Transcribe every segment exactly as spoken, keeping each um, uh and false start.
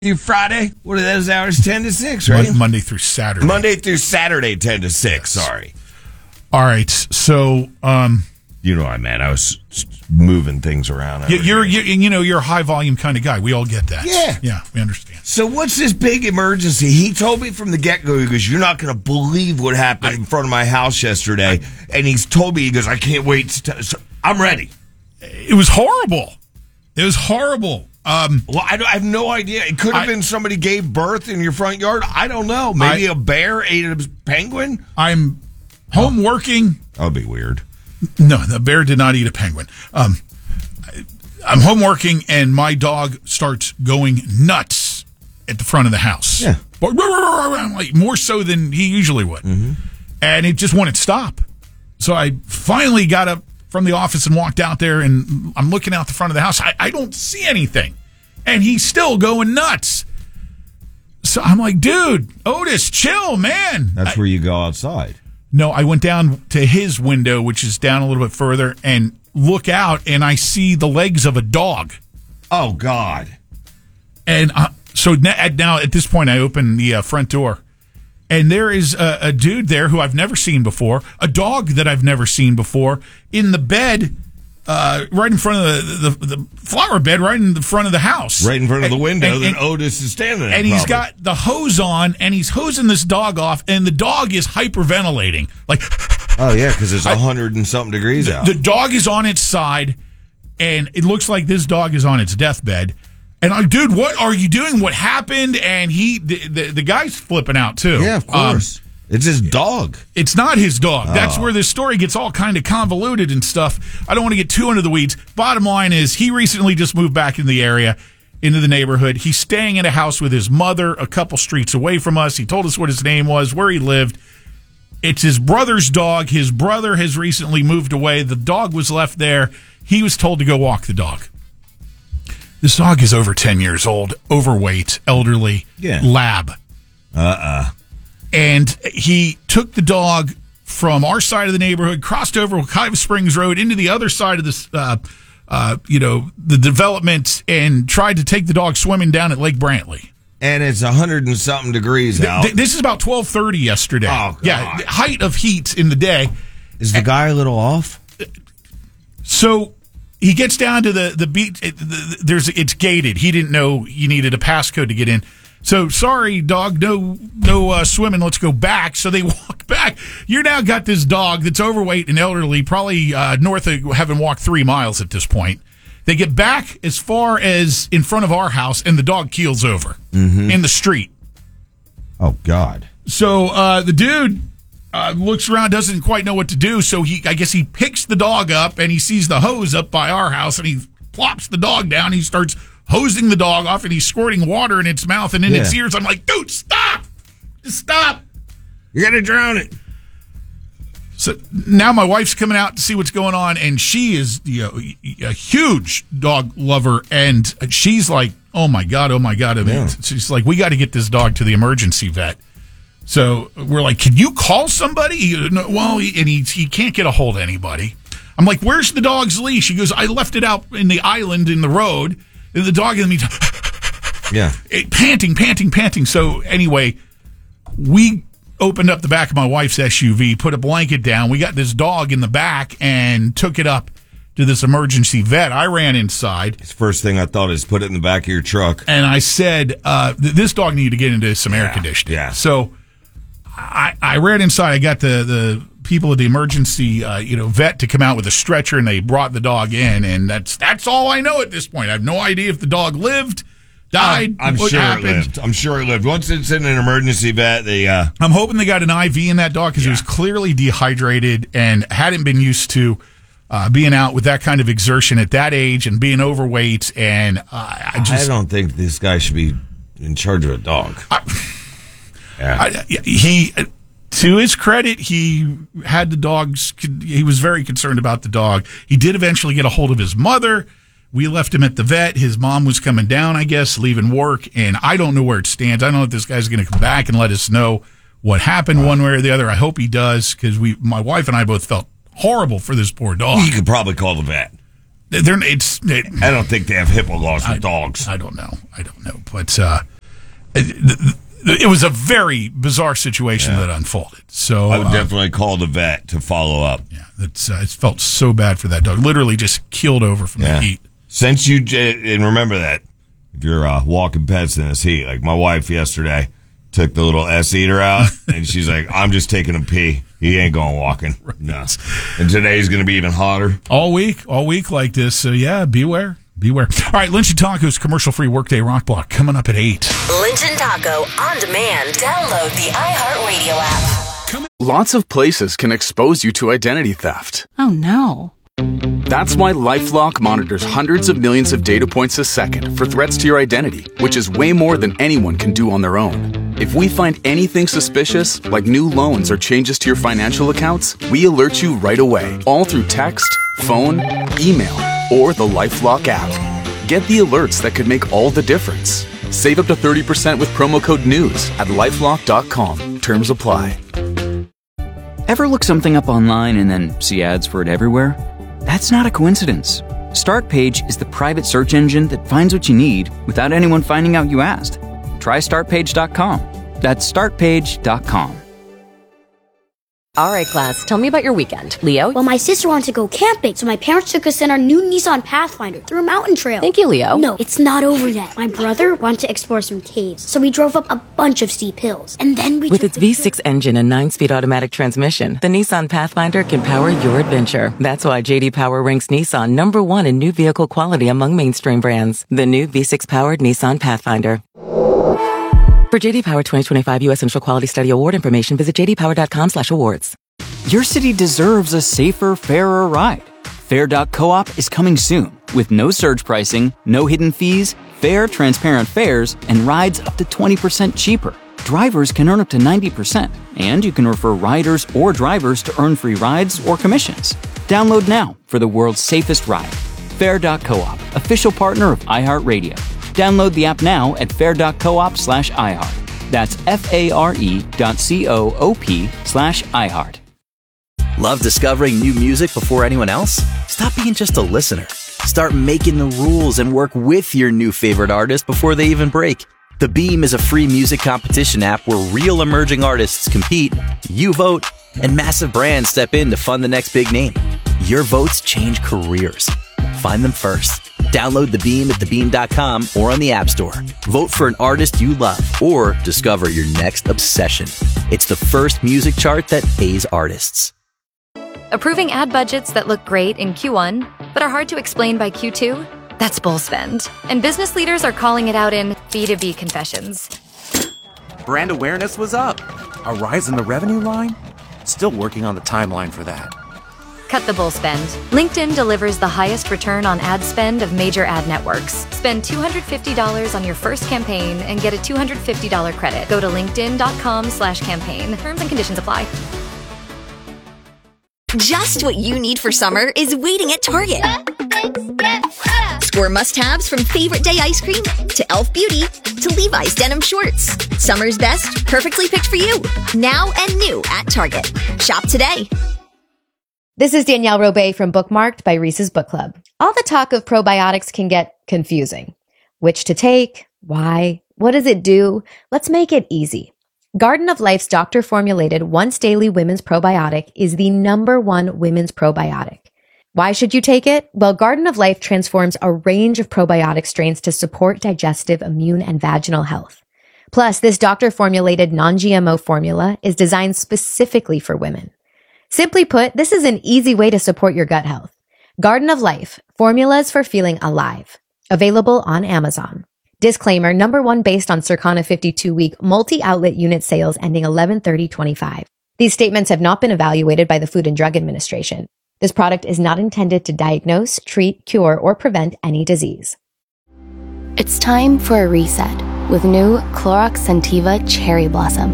You Friday? What are those hours? ten to six, right? Monday through Saturday. Monday through Saturday, ten to six. Yes. Sorry. All right. So, um, you know what I meant. I was moving things around. you, you're, you, you know, you're a high volume kind of guy. We all get that. Yeah. Yeah, we understand. So what's this big emergency? He told me from the get-go, he goes, you're not going to believe what happened I, in front of my house yesterday. I, and he's told me, he goes, I can't wait. To t- so I'm ready. It was horrible. It was horrible. Um, well, I, don't, I have no idea. It could have I, been somebody gave birth in your front yard. I don't know. Maybe I, a bear ate a penguin? I'm home oh. working. That would be weird. No, the bear did not eat a penguin. Um, I, I'm home working, and my dog starts going nuts at the front of the house. Yeah. Like, more so than he usually would. Mm-hmm. And it just wouldn't stop. So I finally got up from the office and walked out there, and I'm looking out the front of the house. I, I don't see anything. And he's still going nuts. So I'm like, dude, Otis, chill, man. That's I, where you go outside. No, I went down to his window, which is down a little bit further, and look out, and I see the legs of a dog. Oh, God. And uh, so now, at this point, I open the uh, front door, and there is a, a dude there who I've never seen before, a dog that I've never seen before, in the bed, uh, right in front of the, the, the flower bed, right in the front of the house. Right in front of and, the window and, that and, Otis is standing at. And he's probably. got the hose on, and he's hosing this dog off, and the dog is hyperventilating. Like, oh, yeah, because it's one hundred and something degrees the, out. The dog is on its side, and it looks like this dog is on its deathbed. And I'm, dude, what are you doing? What happened? And he, the, the, the guy's flipping out, too. Yeah, of course. Um, It's his dog. It's not his dog. Oh. That's where this story gets all kind of convoluted and stuff. I don't want to get too into the weeds. Bottom line is he recently just moved back in the area, into the neighborhood. He's staying in a house with his mother a couple streets away from us. He told us what his name was, where he lived. It's his brother's dog. His brother has recently moved away. The dog was left there. He was told to go walk the dog. This dog is over ten years old, overweight, elderly, yeah. lab. Uh-uh. And he took the dog from our side of the neighborhood, crossed over Wekiva Springs Road into the other side of this, uh, uh, you know, the development, and tried to take the dog swimming down at Lake Brantley. And it's a hundred and something degrees out. Th- this is about twelve thirty yesterday. Oh, God. Yeah, the height of heat in the day. Is the and, guy a little off? So he gets down to the the beach. It, the, there's it's gated. He didn't know you needed a passcode to get in. So, sorry, dog, no no uh, swimming, let's go back. So they walk back. You now got this dog that's overweight and elderly, probably uh, north of having walked three miles at this point. They get back as far as in front of our house, and the dog keels over mm-hmm. in the street. Oh, God. So uh, the dude uh, looks around, doesn't quite know what to do, so he I guess he picks the dog up, and he sees the hose up by our house, and he plops the dog down. He starts hosing the dog off, and he's squirting water in its mouth and in yeah. its ears. I'm like, dude, stop! Just stop! You're going to drown it. So now my wife's coming out to see what's going on, and she is you know, a huge dog lover, and she's like, oh, my God, oh, my God. I mean, yeah. She's like, we got to get this dog to the emergency vet. So we're like, can you call somebody? Well, he, and he, he can't get a hold of anybody. I'm like, where's the dog's leash? He goes, I left it out in the island in the road. And the dog in the meantime, yeah, panting, panting, panting. So anyway, we opened up the back of my wife's S U V, put a blanket down. We got this dog in the back and took it up to this emergency vet. I ran inside. His first thing I thought is put it in the back of your truck. And I said, uh, th- this dog needed to get into some air yeah, conditioning. Yeah. So I, I ran inside. I got the, the people at the emergency, uh, you know, vet to come out with a stretcher, and they brought the dog in, and that's that's all I know at this point. I have no idea if the dog lived, died, I'm, I'm what sure happened. it lived. I'm sure it lived. Once it's in an emergency vet, they. Uh... I'm hoping they got an I V in that dog because yeah. it was clearly dehydrated and hadn't been used to uh, being out with that kind of exertion at that age and being overweight. And uh, I just, I don't think this guy should be in charge of a dog. I, yeah. I, he. To his credit, he had the dogs. He was very concerned about the dog. He did eventually get a hold of his mother. We left him at the vet. His mom was coming down, I guess, leaving work, and I don't know where it stands. I don't know if this guy's going to come back and let us know what happened one way or the other. I hope he does, because we, my wife and I both felt horrible for this poor dog. You could probably call the vet. They're, it's, it, I don't think they have HIPAA laws with I, dogs. I don't know. I don't know. But uh, it, it was a very bizarre situation yeah. that unfolded. So I would um, definitely call the vet to follow up. Yeah, it's, uh, it felt so bad for that dog. Literally just keeled over from yeah. the heat. Since you, and remember that, if you're uh, walking pets in this heat, like my wife yesterday took the little S-eater out, and she's like, I'm just taking a pee. He ain't going walking. Right. No. And today's going to be even hotter. All week, all week like this. So, yeah, beware. Beware. All right, Lynch and Taco's commercial-free Workday Rock Block coming up at eight. Lynch and Taco on demand. Download the iHeartRadio app. Lots of places can expose you to identity theft. Oh, no. That's why LifeLock monitors hundreds of millions of data points a second for threats to your identity, which is way more than anyone can do on their own. If we find anything suspicious, like new loans or changes to your financial accounts, we alert you right away, all through text, phone, email, or the LifeLock app. Get the alerts that could make all the difference. Save up to thirty percent with promo code NEWS at lifelock dot com. Terms apply. Ever look something up online and then see ads for it everywhere? That's not a coincidence. StartPage is the private search engine that finds what you need without anyone finding out you asked. Try start page dot com. That's start page dot com. All right, class, tell me about your weekend. Leo? Well, my sister wanted to go camping, so my parents took us in our new Nissan Pathfinder through a mountain trail. Thank you, Leo. No, it's not over yet. My brother wanted to explore some caves, so we drove up a bunch of steep hills. And then we With its V six engine and nine-speed automatic transmission, the Nissan Pathfinder can power your adventure. That's why J D Power ranks Nissan number one in new vehicle quality among mainstream brands. The new V six-powered Nissan Pathfinder. For J D Power twenty twenty-five U S Central Quality Study Award information, visit j d power dot com slash awards. Your city deserves a safer, fairer ride. Fair dot coop is coming soon with no surge pricing, no hidden fees, fair, transparent fares, and rides up to twenty percent cheaper. Drivers can earn up to ninety percent, and you can refer riders or drivers to earn free rides or commissions. Download now for the world's safest ride. Fair dot coop, official partner of iHeartRadio. Download the app now at fair dot coop slash iHeart. That's F-A-R-E dot C-O-O-P slash iHeart. Love discovering new music before anyone else? Stop being just a listener. Start making the rules and work with your new favorite artist before they even break. The Beam is a free music competition app where real emerging artists compete, you vote, and massive brands step in to fund the next big name. Your votes change careers. Find them first. Download The Beam at the beam dot com or on the App Store. Vote for an artist you love or discover your next obsession. It's the first music chart that pays artists. Approving ad budgets that look great in Q one, but are hard to explain by Q two? That's bull spend. And business leaders are calling it out in B two B confessions. Brand awareness was up. A rise in the revenue line? Still working on the timeline for that. Cut the bull spend. LinkedIn delivers the highest return on ad spend of major ad networks. Spend two hundred fifty dollars on your first campaign and get a two hundred fifty dollars credit. Go to linkedin dot com slash campaign. Terms and conditions apply. Just what you need for summer is waiting at Target. Score must-haves from favorite day ice cream to Elf Beauty to Levi's denim shorts. Summer's best, perfectly picked for you. Now and new at Target. Shop today. This is Danielle Robay from Bookmarked by Reese's Book Club. All the talk of probiotics can get confusing. Which to take? Why? What does it do? Let's make it easy. Garden of Life's doctor-formulated once-daily women's probiotic is the number one women's probiotic. Why should you take it? Well, Garden of Life transforms a range of probiotic strains to support digestive, immune, and vaginal health. Plus, this doctor-formulated non-G M O formula is designed specifically for women. Simply put, this is an easy way to support your gut health. Garden of Life, formulas for feeling alive. Available on Amazon. Disclaimer, number one based on Circana fifty-two week multi-outlet unit sales ending eleven thirty twenty-five. These statements have not been evaluated by the Food and Drug Administration. This product is not intended to diagnose, treat, cure, or prevent any disease. It's time for a reset with new Clorox Scentiva Cherry Blossom.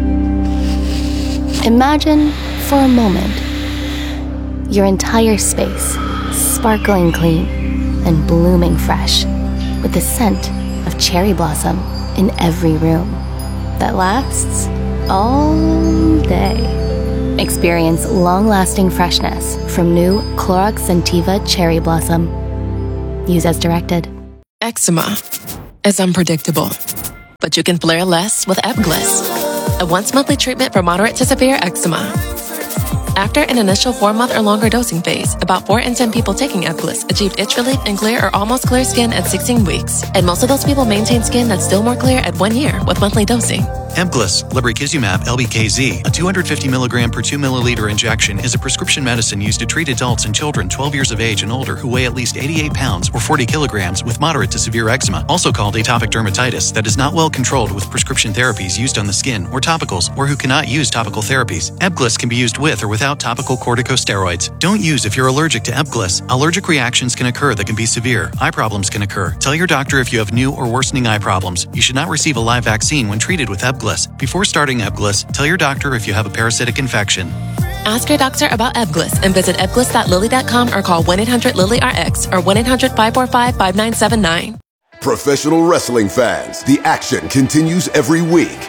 Imagine, for a moment, your entire space sparkling clean and blooming fresh with the scent of cherry blossom in every room that lasts all day. Experience long-lasting freshness from new Clorox Scentiva Cherry Blossom. Use as directed. Eczema is unpredictable, but you can flare less with Ebglyss, a once-monthly treatment for moderate to severe eczema. After an initial four-month or longer dosing phase, about four in ten people taking Ebglyss achieved itch relief and clear or almost clear skin at sixteen weeks. And most of those people maintain skin that's still more clear at one year with monthly dosing. Ebglyss, lebrikizumab L B K Z, a two hundred fifty milligram per two milliliter injection, is a prescription medicine used to treat adults and children twelve years of age and older who weigh at least eighty-eight pounds or forty kilograms with moderate to severe eczema, also called atopic dermatitis, that is not well controlled with prescription therapies used on the skin or topicals, or who cannot use topical therapies. Ebglyss can be used with or without topical corticosteroids. Don't use if you're allergic to Ebglyss. Allergic reactions can occur that can be severe. Eye problems can occur. Tell your doctor if you have new or worsening eye problems. You should not receive a live vaccine when treated with Ebglyss. Before starting Ebglyss, tell your doctor if you have a parasitic infection. Ask your doctor about Ebglyss and visit ebglyss dot lilly dot com or call one eight hundred lilly R X or one eight hundred five four five five nine seven nine. Professional wrestling fans, the action continues every week.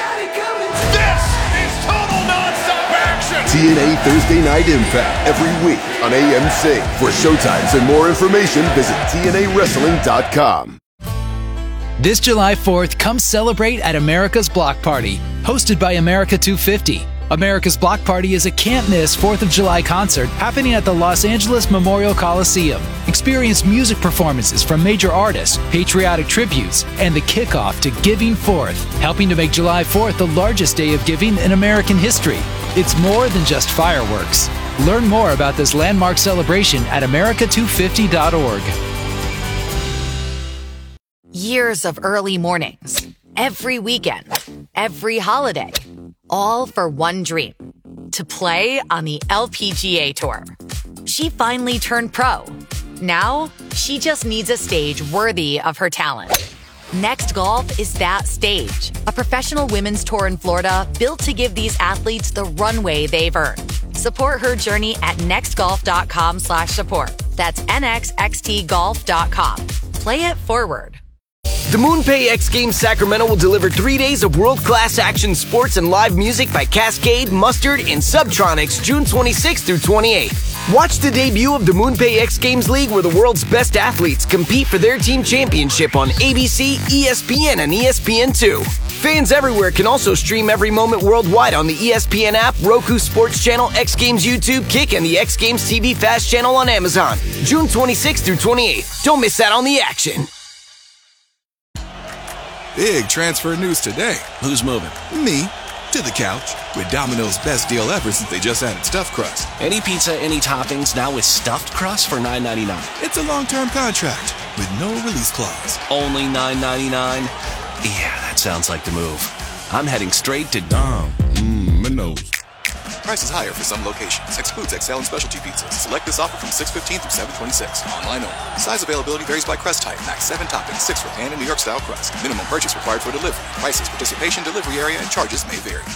T N A Thursday Night Impact every week on A M C. For showtimes and more information, visit T N A wrestling dot com. This July fourth, come celebrate at America's Block Party, hosted by America two fifty. America's Block Party is a can't-miss fourth of July concert happening at the Los Angeles Memorial Coliseum. Experience music performances from major artists, patriotic tributes, and the kickoff to Giving Fourth, helping to make July fourth the largest day of giving in American history. It's more than just fireworks. Learn more about this landmark celebration at america two fifty dot org. Years of early mornings, every weekend, every holiday, all for one dream, to play on the L P G A Tour. She finally turned pro. Now, she just needs a stage worthy of her talent. Next Golf is that stage, a professional women's tour in Florida built to give these athletes the runway they've earned. Support her journey at nextgolf.com slash support. That's N X X T golf dot com. Play it forward. The MoonPay X Games Sacramento will deliver three days of world-class action sports and live music by Cascade, Mustard, and Subtronics June twenty-sixth through twenty-eighth. Watch the debut of the MoonPay X Games League, where the world's best athletes compete for their team championship on A B C, E S P N, and E S P N two. Fans everywhere can also stream every moment worldwide on the E S P N app, Roku Sports Channel, X Games YouTube, Kick, and the X Games T V Fast Channel on Amazon. June twenty-sixth through twenty-eighth. Don't miss out on the action. Big transfer news today. Who's moving? Me. To the couch. With Domino's best deal ever since they just added stuffed crust. Any pizza, any toppings, now with stuffed crust for nine ninety-nine. It's a long-term contract with no release clause. Only nine ninety-nine? Yeah, that sounds like the move. I'm heading straight to Dom. Mmm, my nose. Prices higher for some locations. Excludes X L and specialty pizzas. Select this offer from six fifteen through seven twenty-six. Online only. Size availability varies by crust type. Max seven toppings, six for pan and New York style crust. Minimum purchase required for delivery. Prices, participation, delivery area, and charges may vary.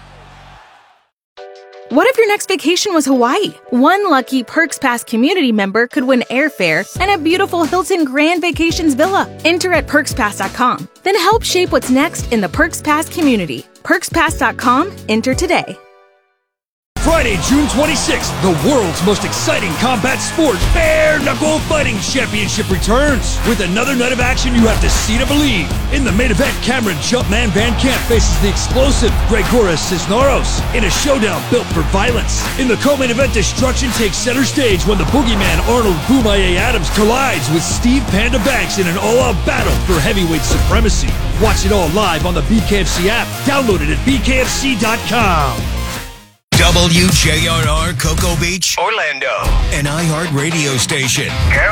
What if your next vacation was Hawaii? One lucky Perks Pass community member could win airfare and a beautiful Hilton Grand Vacations villa. Enter at perks pass dot com. Then help shape what's next in the Perks Pass community. perks pass dot com. Enter today. Friday, June twenty-sixth, the world's most exciting combat sport, Bare Knuckle Fighting Championship returns. With another night of action you have to see to believe. In the main event, Cameron Jumpman Van Camp faces the explosive Gregoras Cisneros in a showdown built for violence. In the co-main event, destruction takes center stage when the boogeyman Arnold Boomaye Adams collides with Steve Panda Banks in an all-out battle for heavyweight supremacy. Watch it all live on the B K F C app. Download it at B K F C dot com. W J R R Cocoa Beach, Orlando, an iHeart radio station.